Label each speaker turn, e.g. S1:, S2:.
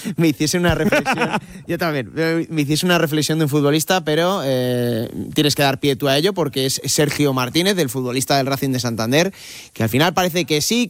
S1: me hiciese una reflexión. Yo también, me hiciese una reflexión de un futbolista, pero tienes que dar pie tú a ello porque es Sergio Martínez, el futbolista del Racing de Santander, que al final parece que sí,